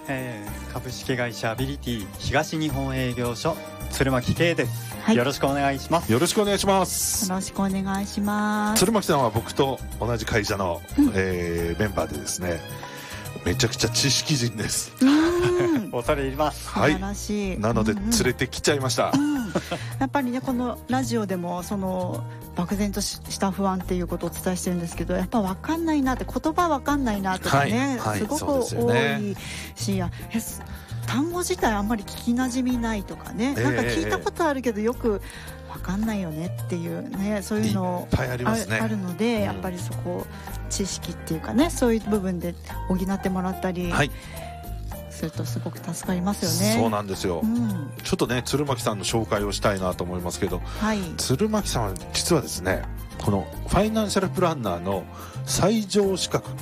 株式会社アビリティ東日本営業所鶴巻圭です、 はい、 よろしくお願いします。 よろしくお願いします。 よろしくお願いします。 鶴巻さんは僕と同じ会社の、メンバーでですね、めちゃくちゃ知識人です。 恐れ入ります。 素晴らしい、 なので連れてきちゃいました、 やっぱりね、このラジオでもその漠然とした不安っていうことをお伝えしてるんですけど、やっぱ分かんないなって、言葉分かんないなとかね、すごく多いし、単語自体あんまり聞きなじみないとかね、なんか聞いたことあるけどよく分かんないよねっていうね、そういうのいっぱいありますね。 あるので、やっぱりそこ知識っていうかね、そういう部分で補ってもらったり、するとすごく助かりますよね。 そうなんですよ、ちょっとね鶴巻さんの紹介をしたいなと思いますけど、鶴巻さんは実はですね、このファイナンシャルプランナーの最上資格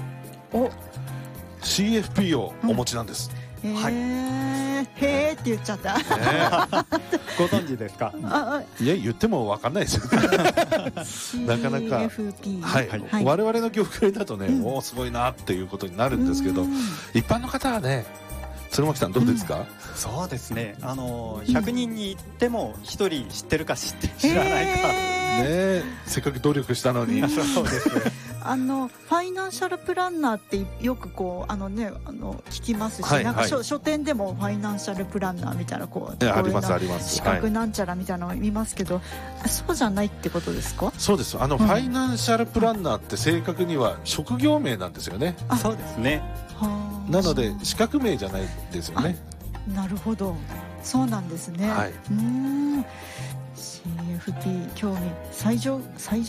CFP をお持ちなんです。 へーって言っちゃった、 ご存知ですか？ いや、言っても分かんないですよなかなか CFP、 我々の業界だとね、おーすごいなっていうことになるんですけど、一般の方はね、鶴巻さんどうですか？ そうですね、100人に言っても1人知ってるか知らないか、 せっかく努力したのにそうですねファイナンシャルプランナーってよくこう聞きますし、なんか書店でもファイナンシャルプランナーみたいなありますあります、 資格なんちゃらみたいなのを見ますけど、そうじゃないってことですか？ そうです。ファイナンシャルプランナーって正確には職業名なんですよね。 そうですね。 なので資格名じゃないですよね。 なるほど、そうなんですね。CFP 興味最上そうです、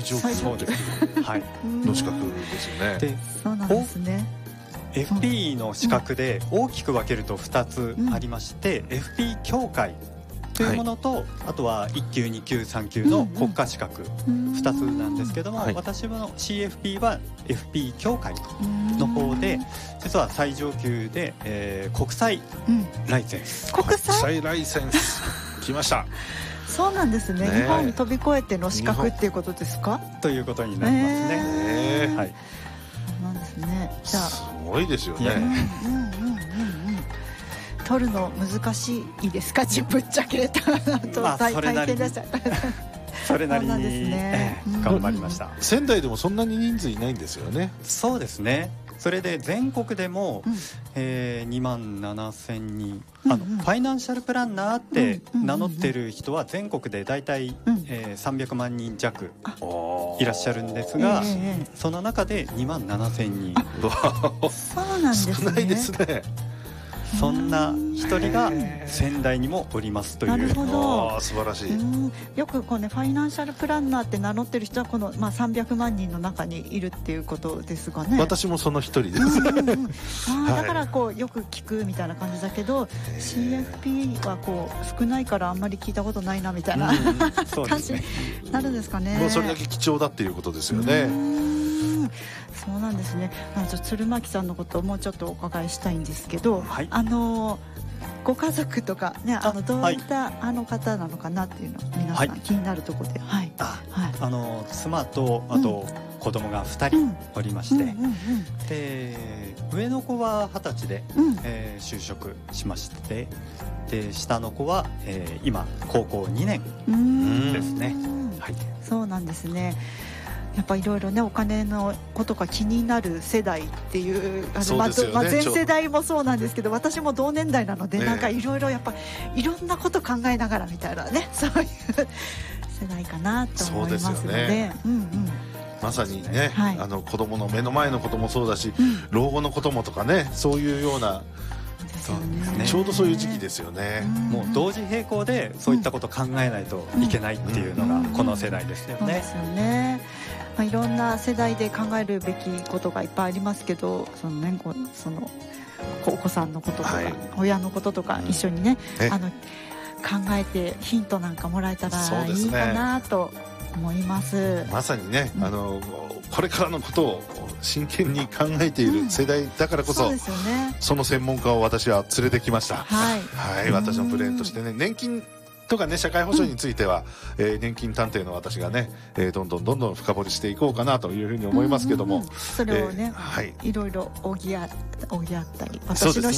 の資格ですよね。 で、そうなんですね。 FP の資格で大きく分けると2つありまして、FP 協会というものと、あとは1級2級3級の国家資格2つなんですけども、私の CFP は FP 協会の方で、実は最上級で、国際ライセンス、 国際ライセンス来ましたそうなんですね。日本に飛び越えての資格っていうことですか？ ということになりますね。 はい。そうなんですね。じゃあすごいですよね。 取るの難しいですか？ぶっちゃけ大変でした。 それなりに頑張りました。 仙台でもそんなに人数いないんですよね。 そうですね。それで全国でも、2万7,000人、ファイナンシャルプランナーって名乗ってる人は全国でだいたい300万人弱いらっしゃるんですが、その中で2万7,000人。 そうなんですね。 少ないですね。 そんな一人が仙台にもおりますという。 なるほど、 素晴らしい。 よくこう、ファイナンシャルプランナーって名乗ってる人はこの、300万人の中にいるっていうことですがね。 私もその一人です。 だからこうよく聞くみたいな感じだけど、CFP はこう少ないからあんまり聞いたことないなみたいな感じになるんですかね。 もうそれだけ貴重だっていうことですよね。 そうなんですね。鶴巻さんのことをもうちょっとお伺いしたいんですけど、ご家族とかね、どういった方なのかなっていうの皆さん気になるところで、 妻とあと子供が2人おりまして、で上の子は20歳で就職しまして、で下の子は今高校2年ですね。 そうなんですね。やっぱいろいろね、お金のことが気になる世代っていう、全世代もそうなんですけど、私も同年代なので、なんかいろいろやっぱいろんなこと考えながらみたいなね、そういう世代かなと思いますので、 まさにね、子供の目の前のこともそうだし、老後のこともとかね、そういうような、ちょうどそういう時期ですよね。 もう同時並行でそういったことを考えないといけないっていうのがこの世代ですよね。 そうですよね。いろんな世代で考えるべきことがいっぱいありますけど、お子さんのこととか、親のこととか一緒にね、考えてヒントなんかもらえたらいいかなと思います。 まさにね、これからのことを真剣に考えている世代だからこそ、その専門家を私は連れてきました。私のブレーンとしてね、年金とかね、社会保障については、年金探偵の私がね、どんどん深掘りしていこうかなというふうに思いますけども、 それをね、いろいろ補ったり、私の